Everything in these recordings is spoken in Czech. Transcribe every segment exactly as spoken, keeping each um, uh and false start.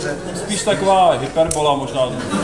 dobře. Spíš taková hyperbola možná.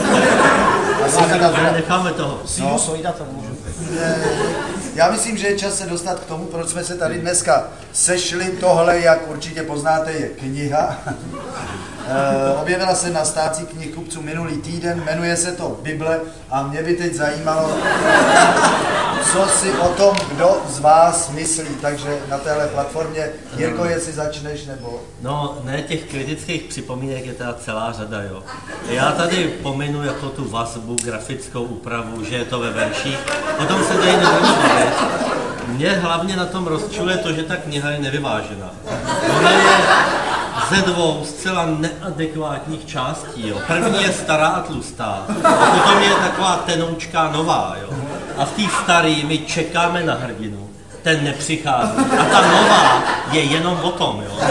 Necháme toho. No. to můžu. Já myslím, že je čas se dostat k tomu, proč jsme se tady dneska sešli. Tohle, jak určitě poznáte, je kniha. E, objevila se na stácích knihkupců minulý týden, jmenuje se to Bible a mě by teď zajímalo, co si o tom kdo z vás myslí, takže na téhle platformě. Jirko, jestli začneš, nebo... No, ne, těch kritických připomínek je teda celá řada, jo. Já tady pominu jako tu vazbu, grafickou úpravu, že je to ve verších, o tom se tady nebudu bavit. Mě hlavně na tom rozčiluje to, že ta kniha je nevyvážená. Ona je ze dvou zcela neadekvátních částí, jo. První je stará a tlustá, a potom je taková tenoučká nová, jo. A v té staré my čekáme na hrdinu, ten nepřichází. A ta nová je jenom o tom, jo.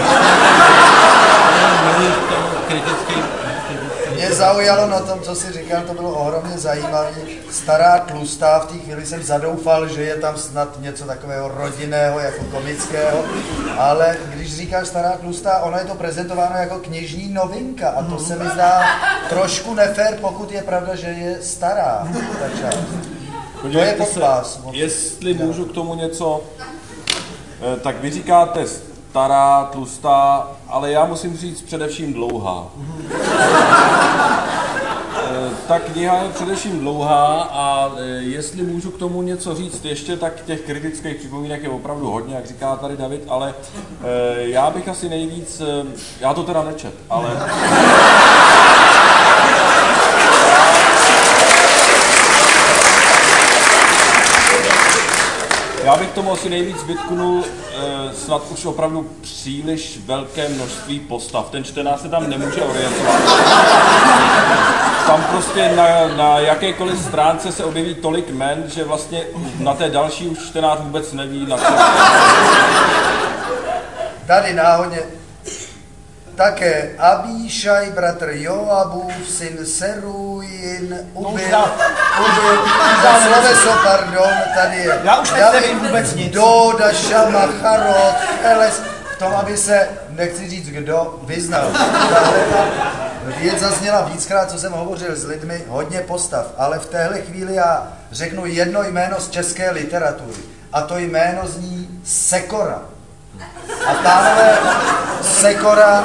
Mě zaujalo na tom, co si říkal, to bylo ohromně zajímavé. Stará tlustá, v té chvíli jsem zadoufal, že je tam snad něco takového rodinného, jako komického, ale když říkáš stará tlustá, ono je to prezentováno jako knižní novinka a to se mi zdá trošku nefér, pokud je pravda, že je stará ta část. To je pod vás. Jestli můžu k tomu něco, tak vy říkáte stará, tlustá, ale já musím říct především dlouhá. Ta kniha je především dlouhá a jestli můžu k tomu něco říct ještě, tak těch kritických připomínek je opravdu hodně, jak říká tady David, ale já bych asi nejvíc, já to teda nečet, ale... Já bych tomu asi nejvíc vytknul eh, snad už opravdu příliš velké množství postav. Ten čtenář se tam nemůže orientovat. Tam prostě na, na jakékoliv stránce se objeví tolik jmen, že vlastně na té další už čtenář vůbec neví na co. Tady náhodně také Abíšaj, bratr Joabův, syn Seruin, ubil, ubil, za sloveso, pardon, tady je Já už nevím vůbec nic. Doda, Šama, Charod, Eles, v tom, aby se, nechci říct kdo, vyznal. Tahle věc zazněla víckrát, co jsem hovořil s lidmi, hodně postav, ale v téhle chvíli já řeknu jedno jméno z české literatury a to jméno zní Sekora. A pánové, Sekora,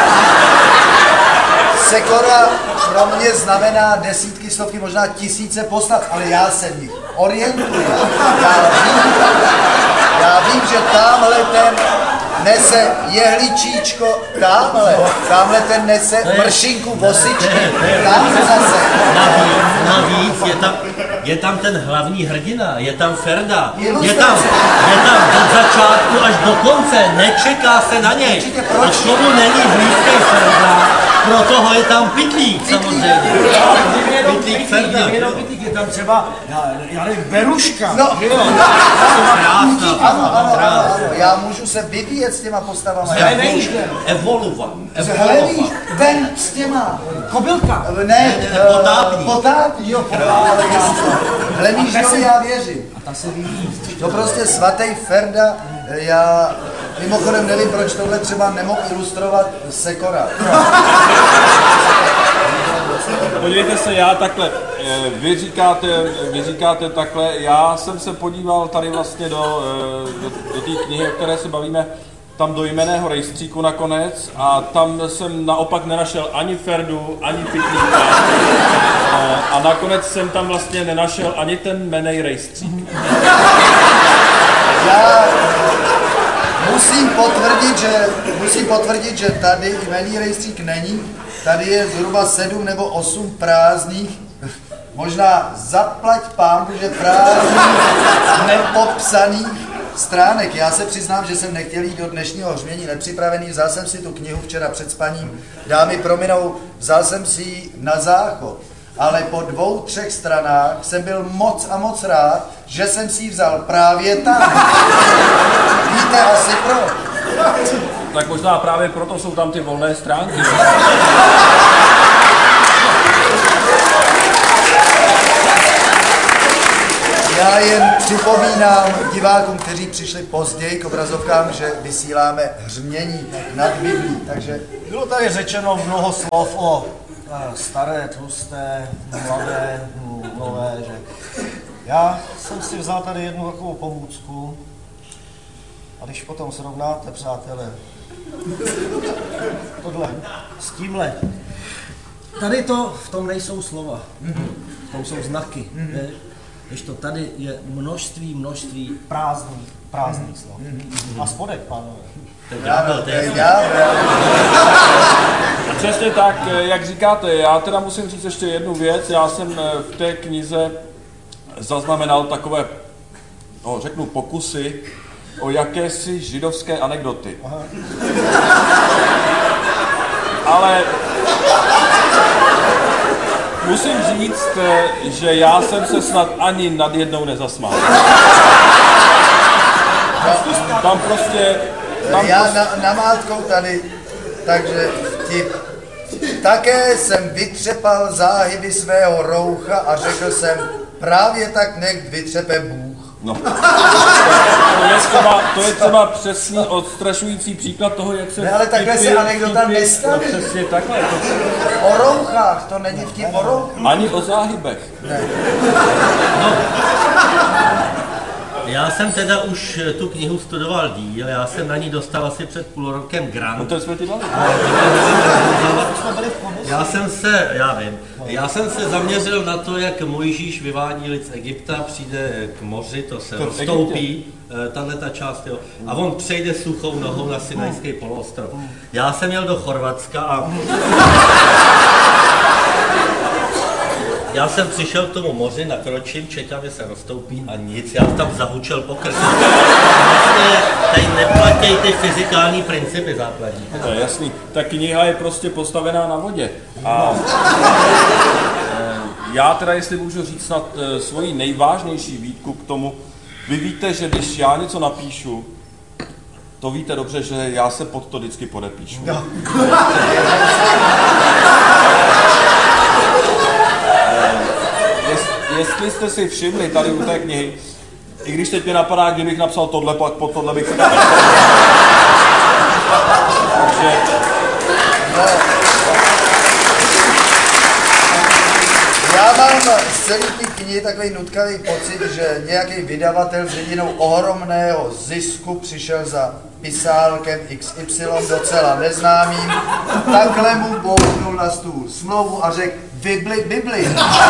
Sekora pro mě znamená desítky, stovky, možná tisíce postav, ale já se v nich orientuji. Já vím, já vím, že tamhle ten nese jehličíčko, tamhle, tamhle ten nese mršinku, vosičky, tam zase. Navíc, navíc je tam, je tam ten hlavní hrdina, je tam Ferda, je tam, je tam od začátku až do konce, nečeká se na něj. A tomu není blízký Ferda, proto ho je tam Pytlík samozřejmě. Pytlík Ferda. Je tam třeba, já, já nevím, Beruška. No, že jo? ano, ano, ano, ano, já můžu se vyvíjet s těma postavama. Evoluva. Hele, víš, ten s těma. Kobylka. Ne, Potápník. Potápník, jo, hele, víš, jo, já věřím. A ta se vyvíjí. To prostě svatý Ferda, já mimochodem nevím, proč tohle třeba nemohl ilustrovat Sekora. Podívejte se, já takhle, vy říkáte, vy říkáte takhle, já jsem se podíval tady vlastně do, do, do té knihy, o které se bavíme, tam do jmenného rejstříku nakonec a tam jsem naopak nenašel ani Ferdu, ani Pytlíka a nakonec jsem tam vlastně nenašel ani ten jmenej rejstřík. Já musím potvrdit, že, musím potvrdit, že tady jmenný rejstřík není. Tady je zhruba sedm nebo osm prázdných, možná zaplať pánbu, že prázdných, nepopsaných stránek. Já se přiznám, že jsem nechtěl jít do dnešního hřmění nepřipravený, vzal jsem si tu knihu včera před spaním, dámy prominou, vzal jsem si ji na záchod. Ale po dvou, třech stranách jsem byl moc a moc rád, že jsem si ji vzal právě tam. Víte asi proč? Tak možná právě proto jsou tam ty volné stránky. Já jen připomínám divákům, kteří přišli později k obrazovkám, že vysíláme hřmění. nad Biblí, takže Bylo tady řečeno mnoho slov o eh, staré, tlusté, mladé, hm, nové, že já jsem si vzal tady jednu takovou pomůcku a když potom srovnáte, přátelé, tohle s tímhle, tady to, v tom nejsou slova, v tom jsou znaky, ne? Když to tady je množství, množství prázdných, prázdných slov. A spodek, pánové. To je ďábel, to je já, já, Přesně tak, jak říkáte, já teda musím říct ještě jednu věc, já jsem v té knize zaznamenal takové, no, řeknu pokusy o jakési židovské anekdoty. Aha. Ale musím říct, že já jsem se snad ani nad jednou nezasmál. Tam prostě... Tam já prostě... na, namátkou tady, takže vtip. Také jsem vytřepal záhyby svého roucha a řekl jsem, právě tak nech vytřepe Bůh. No. To je třeba, to je třeba přesný odstrašující příklad toho, jak se... Ne, ale takhle se anekdota nestaví. No, přesně takhle. To... O rouchách, to není vtip o rouchách. Ani o záhybech. Ne. No. Já jsem teda už tu knihu studoval díl, já jsem na ní dostal asi před půl rokem grant. No to jsme ti dali. Já jsem se, já vím, já jsem se zaměřil na to, jak Mojžíš vyvádí lid z Egypta, přijde k moři, to se To v roztoupí, tahle ta část, jo, a on přejde suchou nohou na Sinajský poloostrov. Já jsem jel do Chorvatska a já jsem přišel k tomu moři, nakročím, čekám, že se roztoupí a nic, já tam zahučel po krku. Vlastně tady neplatí ty fyzikální principy základní. To je jasný. Ta kniha je prostě postavená na vodě. A já teda, jestli můžu říct snad svoji nejvážnější výtku k tomu, vy víte, že když já něco napíšu, to víte dobře, že já se pod to vždycky podepíšu. No. Jestli jste si všimli tady u té knihy, i když teď mě napadá, kdybych napsal tohle, pak pod tohle bych se tam... Takže... No. Já mám z celé té knihy takový nutkavý pocit, že nějaký vydavatel s vidinou ohromného zisku přišel za pisálkem iks ypsilon docela neznámým, takhle mu bouchnul na stůl smlouvu a řekl Bibli, Bibli.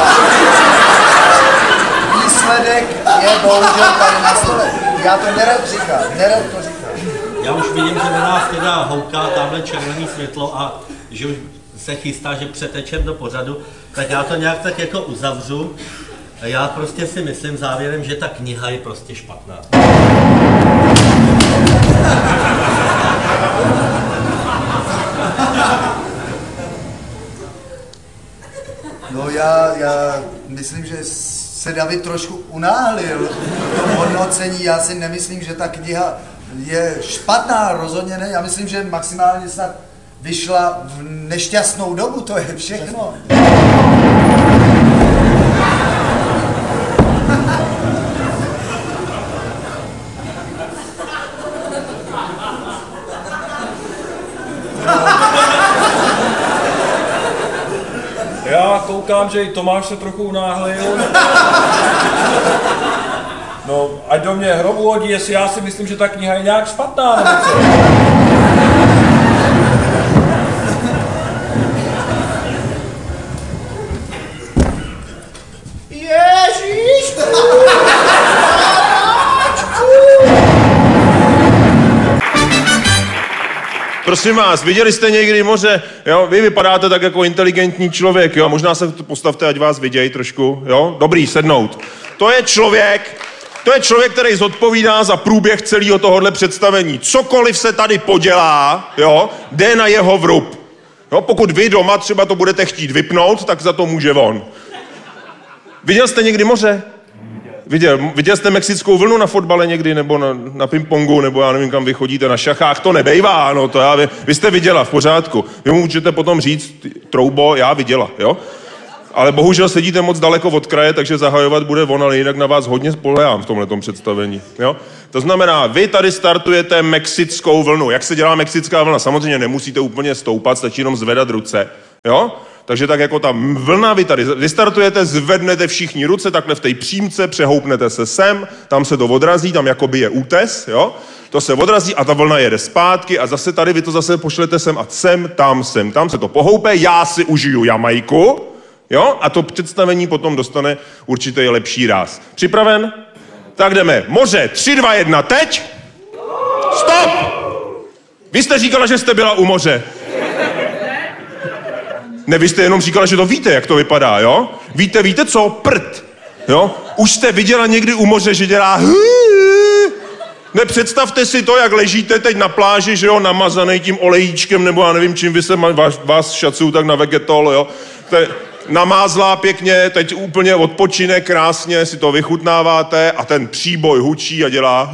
Výsledek je bohužel tady na stole. Já to nerad říkám, nerad to říkám. Já už vidím, že na nás teda houká tamhle červené světlo a že už se chystá, že přetečem do pořadu, tak já to nějak tak jako uzavřu. Já prostě si myslím závěrem, že ta kniha je prostě špatná. No já, já myslím, že se David trošku unáhlil v tom hodnocení. Já si nemyslím, že ta kniha je špatná, rozhodně ne. Já myslím, že maximálně snad vyšla v nešťastnou dobu, to je všechno. Já koukám, že i Tomáš se trochu unáhlil. No, ať do mě hrobu hodí, jestli já si myslím, že ta kniha je nějak špatná, nebo co? Ježíš! Prosím vás, viděli jste někdy moře, jo? Vy vypadáte tak jako inteligentní člověk, jo? Možná se postavte, ať vás vidějí trošku, jo? Dobrý, sednout. To je člověk, to je člověk, který zodpovídá za průběh celého tohohle představení. Cokoliv se tady podělá, jo? Jde na jeho vrub. Jo? Pokud vy doma třeba to budete chtít vypnout, tak za to může on. Viděl jste někdy moře? Viděl, viděl jste mexickou vlnu na fotbale někdy, nebo na, na pingpongu, nebo já nevím, kam vy chodíte, na šachách, to nebejvá, no to já vím. Vy jste viděla, v pořádku. Vy mu můžete potom říct, troubo, já viděla, jo? Ale bohužel sedíte moc daleko od kraje, takže zahajovat bude on, ale jinak na vás hodně spolehám v tomhletom představení. Jo? To znamená, vy tady startujete mexickou vlnu. Jak se dělá mexická vlna? Samozřejmě nemusíte úplně stoupat, stačí jenom zvedat ruce. Jo? Takže tak jako ta vlna, vy tady vystartujete, zvednete všichni ruce, takhle v té přímce, přehoupnete se sem, tam se to odrazí, tam jakoby je útes, jo? To se odrazí a ta vlna jede zpátky a zase tady vy to zase pošlete sem a sem, tam, sem, tam se to pohoupe, já si užiju Jamajku, jo? A to představení potom dostane určitě lepší ráz. Připraven? Tak jdeme. Moře, tři, dva, jedna, teď! Stop! Vy jste říkala, že jste byla u moře. Ne, vy jste jenom říkala, že to víte, jak to vypadá, jo? Víte, víte co? Prd, jo? Už jste viděla někdy u moře, že dělá ne, představte si to, jak ležíte teď na pláži, že jo, namazaný tím olejíčkem, nebo já nevím, čím vy se vás, vás šacují tak na vegetol, jo? Te, namázlá pěkně, teď úplně odpočine, krásně si to vychutnáváte a ten příboj hučí a dělá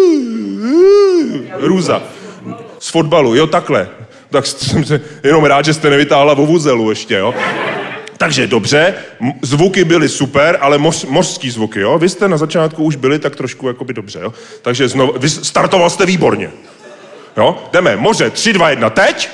růza. Z fotbalu, jo, takhle. Tak jsem se jenom rád, že jste nevytáhla vuvuzelu ještě, jo. Takže dobře, zvuky byly super, ale moř, mořský zvuky, jo. Vy jste na začátku už byli tak trošku jakoby dobře, jo. Takže znovu, vy startoval jste výborně. Jo, jdeme, moře, tři, dva, jedna, teď.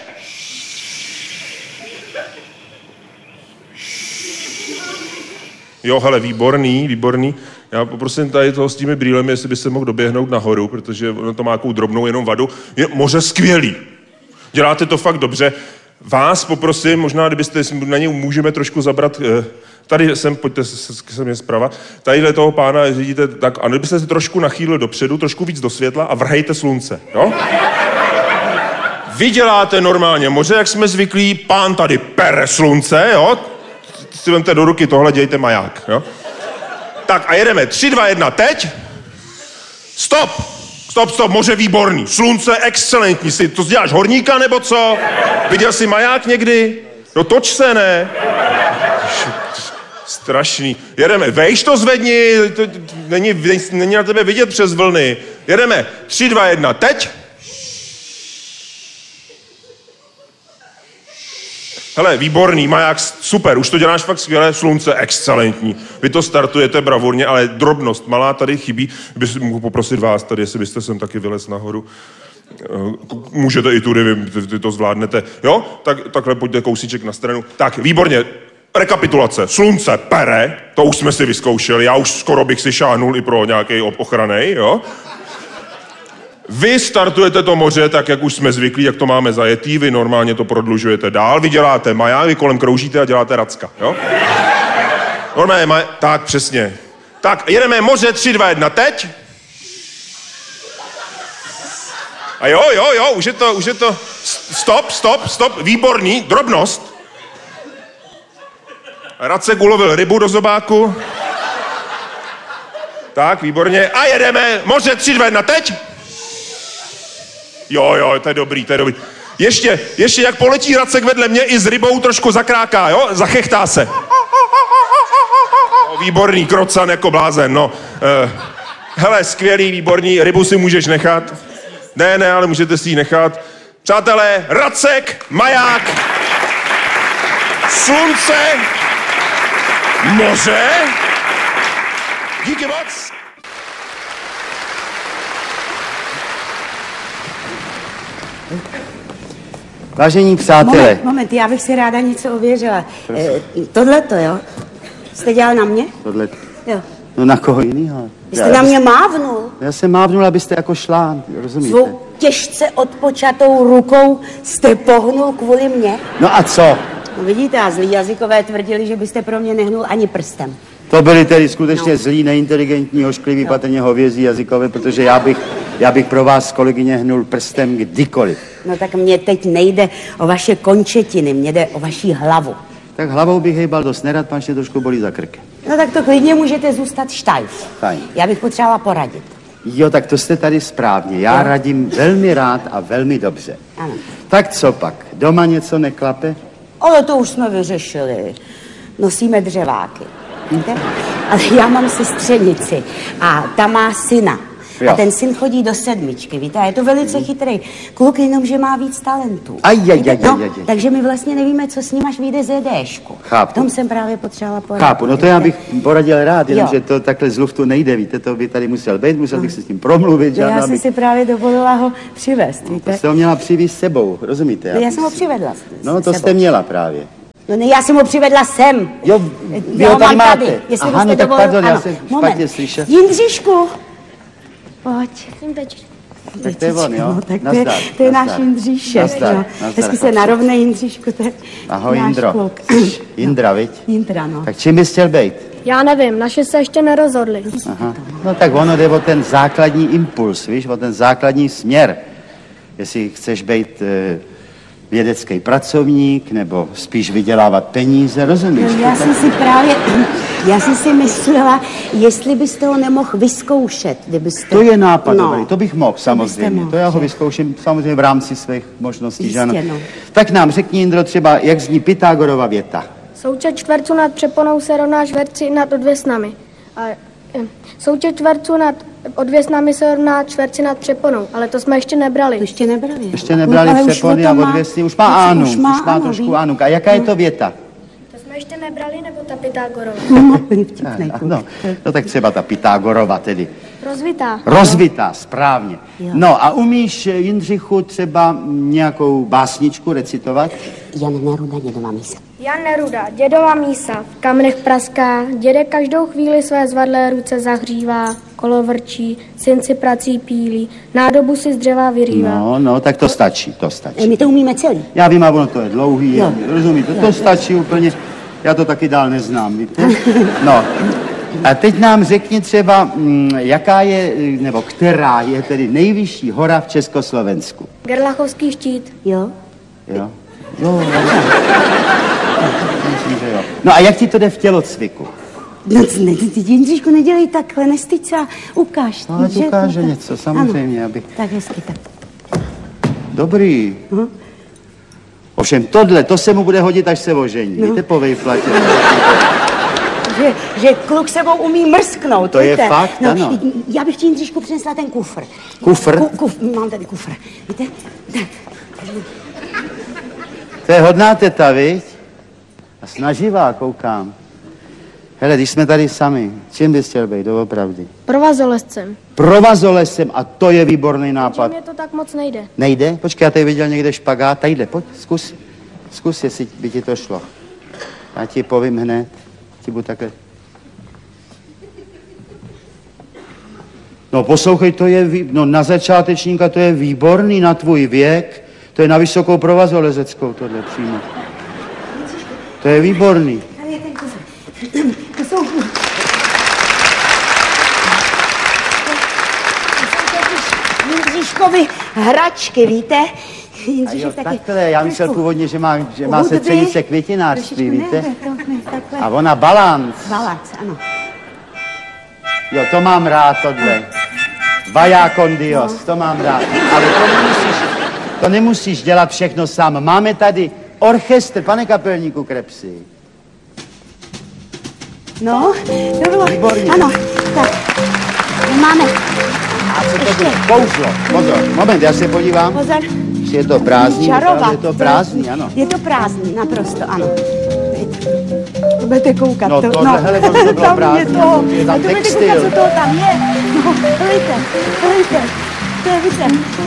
Jo, hele, výborný, výborný. Já poprosím tady toho s těmi brýlemi, jestli by se mohl doběhnout nahoru, protože ono to má nějakou drobnou jenom vadu. Je moře skvělý. Děláte to fakt dobře. Vás poprosím, možná kdybyste na něj můžeme trošku zabrat, tady sem, pojďte se mě zprava, tadyhle toho pána vidíte tak, a kdybyste se trošku nachýlili dopředu, trošku víc do světla a vrhejte slunce, jo? Vy děláte normálně moře, jak jsme zvyklí, pán tady pere slunce, jo? Si vemte do ruky tohle, dějte maják, jo? Tak a jedeme, tři, dva, jedna, teď. Stop! Stop, stop, moře výborný, slunce excelentní, si to děláš horníka nebo co? Viděl jsi maják někdy? No toč se, ne? Strašný. Jedeme, vejš to zvedni, to, to, není, není na tebe vidět přes vlny. Jedeme, tři, dva, jedna, teď. Hele, výborný, maják, super, už to děláš fakt skvěle, slunce, excelentní. Vy to startujete bravurně, ale drobnost malá tady chybí. Bych mohl poprosit vás tady, jestli byste sem taky vylez nahoru. Můžete i tudy, vy, vy to zvládnete. Jo? Tak, takhle pojďte kousíček na stranu. Tak, výborně. Rekapitulace. Slunce pere, to už jsme si vyzkoušeli, já už skoro bych si šáhnul i pro nějaký ochranej, jo? Vy startujete to moře tak, jak už jsme zvyklí, jak to máme zajetý, vy normálně to prodlužujete dál, vy děláte maják, vy kolem kroužíte a děláte racka, jo? Normálně maj... Tak, přesně. Tak, jedeme moře, tři, dva, jedna, teď. A jo, jo, jo, už je to, už je to... Stop, stop, stop, výborný, drobnost. Racek ulovil rybu do zobáku. Tak, výborně. A jedeme, moře, tři, dva, jedna, teď. Jo, jo, to je dobrý, to je dobrý. Ještě, ještě jak poletí Racek vedle mě i s rybou trošku zakráká, jo? Zachechtá se. No, výborný, krocan jako blázen, no. Uh, hele, skvělý, výborný, rybu si můžeš nechat. Ne, ne, ale můžete si ji nechat. Přátelé, Racek, maják, slunce, moře. Díky moc. Vážení přátelé. Moment, moment, já bych si ráda něco ověřila. E, Tohle to, jo? Jste dělal na mě? Tohle... Jo. No na koho jinýho? Vy jste na mě mávnul. Já jsem mávnul, abyste jako šlán, rozumíte? Svou těžce odpočatou rukou jste pohnul kvůli mně? No a co? No vidíte, a zlí jazykové tvrdili, že byste pro mě nehnul ani prstem. To byli tedy skutečně No. zlí, neinteligentní, ošklivý, patrně hovězí jazykové, protože já bych, já bych pro vás, kolegyně, hnul prstem kdykoliv. No tak mně teď nejde o vaše končetiny, mně jde o vaši hlavu. Tak hlavou bych hejbal dost nerad, pan ještě trošku bolí za krk. No tak to klidně můžete zůstat štajf. Fajn. Já bych potřebovala poradit. Jo, tak to jste tady správně. Já Jo. radím velmi rád a velmi dobře. Ano. Tak co pak? Doma něco neklape? Ale to už jsme vyřešili. Nosíme dřeváky. Víte? Ale já mám sestřenici a ta má syna. Jo. A ten syn chodí do sedmičky, víte, a je to velice chytrý kluk, jenom že má víc talentů. Aj, aj, Víte, aj, no, aj, aj. takže my vlastně nevíme, co s ním až vyjde z Déšku. Chápu. V tom jsem právě potřebovala poradit. Chápu, no to já bych poradil rád, Jo. jenomže to takhle z luftu nejde, víte, to by tady musel být, musel bych se s tím promluvit. Já žádná jsem bych... si právě dovolila ho přivést, To víte. jste ho měla přivést s sebou, rozumíte? Já bych jsem ho si- přivedla. No to sebou. jste měla právě. No ne, já jsem ho přivedla sem. Jo, vy Já ho ho tady mám máte. Tady, jestli Aha, byste no tak dovolil, pardon, já ano. jsem Moment. špatně slyšel. Jindřišku, pojď. Tak to je on, jo? No, tak to je, Nazdar, to je náš nazdar. Jindříšek. Nazdar, jo. nazdar, Hezky se chlapče. narovnej, Jindříšku, to je Ahoj, náš Jindro. kluk. Jindra, viď? Jindra, no. Tak čím bys chtěl být? Já nevím, naše se ještě nerozhodli. Aha. No tak ono jde o ten základní impuls, víš, o ten základní směr. Jestli chceš být e, vědecký pracovník, nebo spíš vydělávat peníze, rozumíš? No, já jsem si právě, já jsem si myslela, jestli byste ho nemohl vyzkoušet, kdybyste... To je nápad no. dobrý, to bych mohl samozřejmě. mohl, To já ho že? vyzkouším samozřejmě v rámci svých možností, že ano. Jistě, no. Tak nám řekni, Jindro, třeba, jak zní Pythagorova věta. Součet čtverců nad přeponou se rovná čtverci nad odvěsnami. A eh, součet čtverců nad odvěsnami se rovná čtverci nad přeponou, ale to jsme ještě nebrali. To ještě nebrali. Ještě nebrali Ale už přepony o a tom má- odvěsny, už má Ánu, už má, ano, trošku ví. Ánu. A jaká je to věta? To jsme ještě nebrali, nebo ta Pythagorova? No, úplně vtipnej kluk. No, no tak třeba ta Pythagorova tedy. Rozvitá. Rozvitá, správně. Jo. No a umíš, Jindřichu, třeba nějakou básničku recitovat? Jan Neruda, dědova mísa. Jan Neruda, dědova mísa, v kamenech praská, dědek každou chvíli své zvadlé ruce zahřívá, kolo vrčí, syn si prací pílí, nádobu si z dřeva vyrývá. No, no, tak to stačí, to stačí. E, My to umíme celý. Já vím, a ono to je dlouhý, Jo. rozumíte, to stačí úplně, já to taky dál neznám, víte? No, a teď nám řekni třeba, mm, jaká je, nebo která je tedy nejvyšší hora v Československu. Gerlachovský štít. Jo? Jo? Jo, jo. Myslím, že jo. No a jak ti to jde v tělocviku? No, ne, ty, ty Jindřišku, nedělej takhle, nestyď se a ukáž. No, ať že- ukáže něco, samozřejmě, aby... Tak hezky, tak. Dobrý. Mhm. Ovšem tohle, to se mu bude hodit, až se ožení. No. Víte, po vejplatě. Že, že kluk sebou umí mrsknout. To je víte? fakt, no, ano. Já bych ti, Jindřišku, přinesla ten kufr. Kufr? Ku, kuf, mám tady kufr, víte? Tak. To je hodná teta, viď? A snaživá, koukám. Hele, když jsme tady sami, čím bys chtěl být, doopravdy? Provazolescem. Provazolesem, a to je výborný Že nápad. mě to tak moc nejde. Nejde? Počkej, já tady viděl někde špagát. Tadyhle, pojď, zkus. Zkus, jestli by ti to šlo. Já ti povím hned. Ti budu takhle. No poslouchej, to je, vý... no na začátečníka to je výborný na tvůj věk. To je na vysokou provazolezeckou tohle přímo. To je výborný. Tady je ten kufr. To jsou... To jsou totiž Jindřiškovy hračky, víte? A Jindřišek jo, taky takhle, já myslel trošku původně, že má, že má hudby, sestřenice květinářství, trošičku víte? Ne, to, ne, takhle. A ona balanc. Balanc, ano. Jo, to mám rád, tohle. Vaya con Dios, to mám rád. Ale to nemusíš, to nemusíš dělat všechno sám. Máme tady orchestr, pane kapelníku Krepsi. No, to bylo... Výborně. Ano, tak. Máme. A co to bylo? Kouzlo. Pozor, moment, já se podívám. Pozor. Jestli je to prázdný, Čarovat. je to prázdný, ano. Je to prázdný, naprosto, ano. To budete koukat. No, tohle, hele, to by to bylo tam prázdný, je to. je tam to budete textil. koukat, co to tam je. No, hejte, hejte. To je, víte.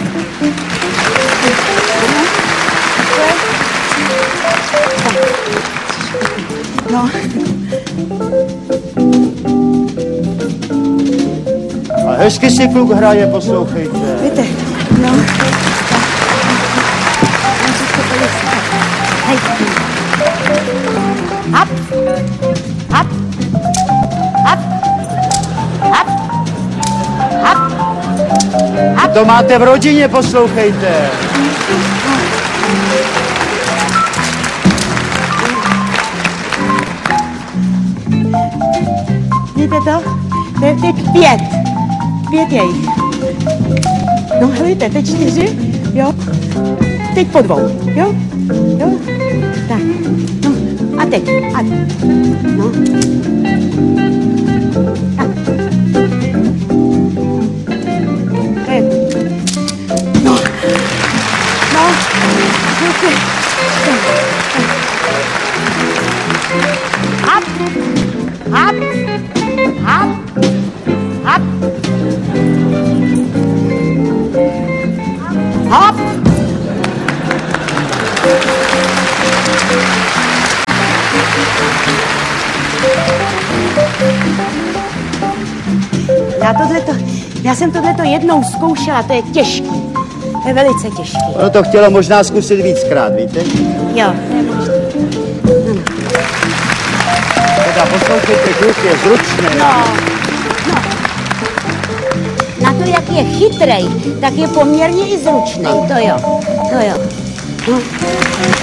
No, A hezky si kluk hraje, poslouchejte. víte, no. Hej. Hop. Hop. Hop. Hop. Hop. Vy to máte v rodině, poslouchejte. Vidíte to? To je teď pět. Pět je jich. No helejte, teď čtyři, jo? Teď po dvou, jo? Jo? Tak, no a teď, a no. A. Hap, hap, hap, hap. Hop. Já tohleto, já jsem tohleto jednou zkoušela, to je těžký. To je velice těžký. Ono to chtělo možná zkusit víckrát, víte? Jo, to je možné. Teda poslouchejte, kluk je zručný. No, no. Na to, jak je chytrej, tak je poměrně i zručný, to jo, to jo. No.